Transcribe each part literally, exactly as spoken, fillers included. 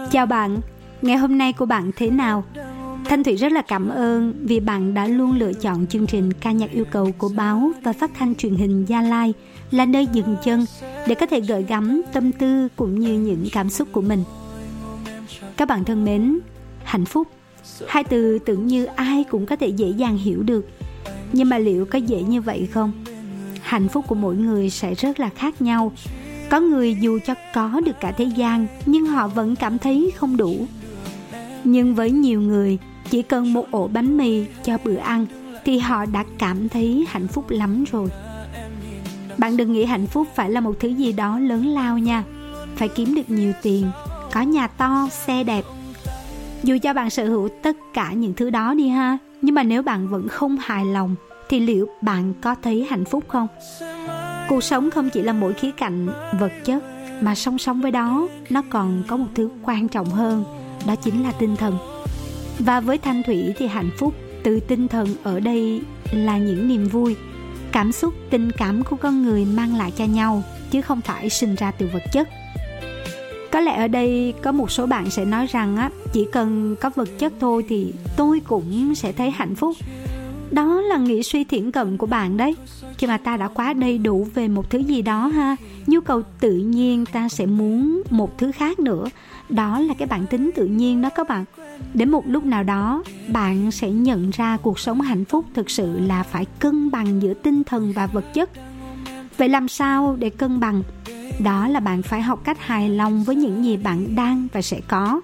Chào bạn, ngày hôm nay của bạn thế nào? Thanh Thủy rất là cảm ơn vì bạn đã luôn lựa chọn chương trình ca nhạc yêu cầu của báo và phát thanh truyền hình Gia Lai là nơi dừng chân để có thể gợi gắm tâm tư cũng như những cảm xúc của mình. Các bạn thân mến, hạnh phúc, hai từ tưởng như ai cũng có thể dễ dàng hiểu được. Nhưng mà liệu có dễ như vậy không? Hạnh phúc của mỗi người sẽ rất là khác nhau. Có người dù cho có được cả thế gian nhưng họ vẫn cảm thấy không đủ. Nhưng với nhiều người, chỉ cần một ổ bánh mì cho bữa ăn thì họ đã cảm thấy hạnh phúc lắm rồi. Bạn đừng nghĩ hạnh phúc phải là một thứ gì đó lớn lao nha. Phải kiếm được nhiều tiền, có nhà to, xe đẹp. Dù cho bạn sở hữu tất cả những thứ đó đi ha, nhưng mà nếu bạn vẫn không hài lòng thì liệu bạn có thấy hạnh phúc không? Cuộc sống không chỉ là mỗi khía cạnh vật chất, mà song song với đó nó còn có một thứ quan trọng hơn, đó chính là tinh thần. Và với Thanh Thủy thì hạnh phúc từ tinh thần ở đây là những niềm vui, cảm xúc, tình cảm của con người mang lại cho nhau, chứ không phải sinh ra từ vật chất. Có lẽ ở đây có một số bạn sẽ nói rằng á, chỉ cần có vật chất thôi thì tôi cũng sẽ thấy hạnh phúc. Đó là nghĩ suy thiển cận của bạn đấy. Khi mà ta đã quá đầy đủ về một thứ gì đó ha, nhu cầu tự nhiên ta sẽ muốn một thứ khác nữa. Đó là cái bản tính tự nhiên đó các bạn. Đến một lúc nào đó, bạn sẽ nhận ra cuộc sống hạnh phúc thực sự là phải cân bằng giữa tinh thần và vật chất. Vậy làm sao để cân bằng? Đó là bạn phải học cách hài lòng với những gì bạn đang và sẽ có.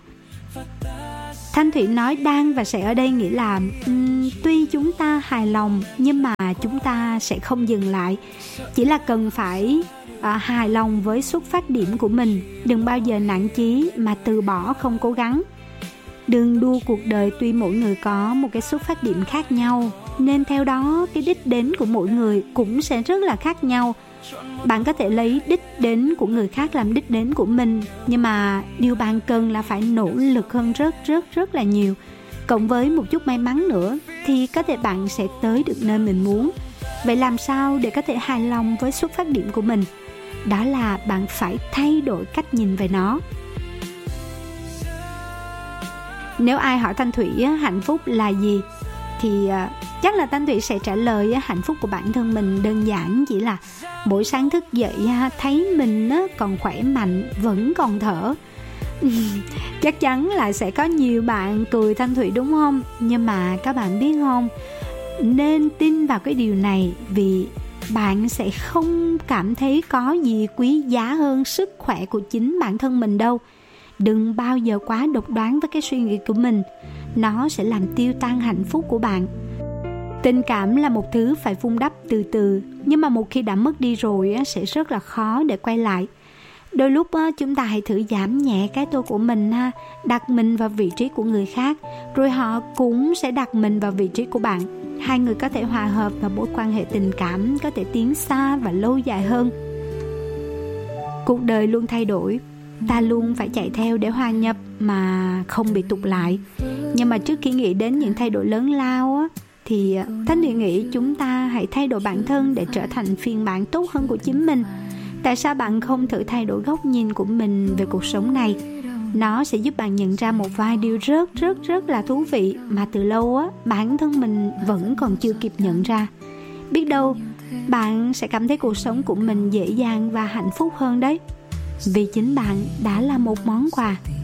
Thanh Thủy nói đang và sẽ ở đây nghĩa là um, tuy chúng ta hài lòng nhưng mà chúng ta sẽ không dừng lại. Chỉ là cần phải uh, hài lòng với xuất phát điểm của mình. Đừng bao giờ nản chí mà từ bỏ không cố gắng. Đừng đua cuộc đời, tuy mỗi người có một cái xuất phát điểm khác nhau, nên theo đó cái đích đến của mỗi người cũng sẽ rất là khác nhau. Bạn có thể lấy đích đến của người khác làm đích đến của mình, nhưng mà điều bạn cần là phải nỗ lực hơn rất rất rất là nhiều. Cộng với một chút may mắn nữa thì có thể bạn sẽ tới được nơi mình muốn. Vậy làm sao để có thể hài lòng với xuất phát điểm của mình? Đó là bạn phải thay đổi cách nhìn về nó. Nếu ai hỏi Thanh Thủy hạnh phúc là gì thì chắc là Thanh Thủy sẽ trả lời hạnh phúc của bản thân mình đơn giản chỉ là mỗi sáng thức dậy thấy mình còn khỏe mạnh, vẫn còn thở. Chắc chắn là sẽ có nhiều bạn cười Thanh Thủy đúng không? Nhưng mà các bạn biết không, nên tin vào cái điều này, vì bạn sẽ không cảm thấy có gì quý giá hơn sức khỏe của chính bản thân mình đâu. Đừng bao giờ quá độc đoán với cái suy nghĩ của mình. Nó sẽ làm tiêu tan hạnh phúc của bạn. Tình cảm là một thứ phải vun đắp từ từ, nhưng mà một khi đã mất đi rồi sẽ rất là khó để quay lại. Đôi lúc chúng ta hãy thử giảm nhẹ cái tôi của mình ha, đặt mình vào vị trí của người khác, rồi họ cũng sẽ đặt mình vào vị trí của bạn. Hai người có thể hòa hợp và mối quan hệ tình cảm có thể tiến xa và lâu dài hơn. Cuộc đời luôn thay đổi, ta luôn phải chạy theo để hòa nhập mà không bị tụt lại. Nhưng mà trước khi nghĩ đến những thay đổi lớn lao á, thì Thanh Thủy nghĩ chúng ta hãy thay đổi bản thân để trở thành phiên bản tốt hơn của chính mình. Tại sao bạn không thử thay đổi góc nhìn của mình về cuộc sống này? Nó sẽ giúp bạn nhận ra một vài điều rất rất rất là thú vị mà từ lâu á, bản thân mình vẫn còn chưa kịp nhận ra. Biết đâu bạn sẽ cảm thấy cuộc sống của mình dễ dàng và hạnh phúc hơn đấy. Vì chính bạn đã là một món quà.